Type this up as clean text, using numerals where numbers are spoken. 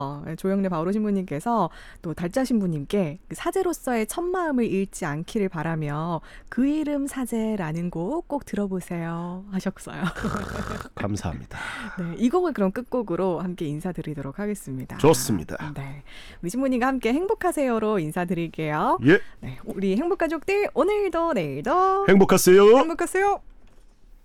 조영래 바오로 신부님께서 또 달자 신부님께 그 사제로서의 첫 마음을 잃지 않기를 바라며 그 이름 사제라는 곡 꼭 들어보세요 하셨어요. 감사합니다. 네, 이 곡을 그럼 끝곡으로 함께 인사드리도록 하겠습니다. 좋습니다. 네, 우리 신부님과 함께 행복하세요로 인사드릴게요. 예, 네, 우리 행복가족들 오늘도 내일도 행복하세요. 행복하세요.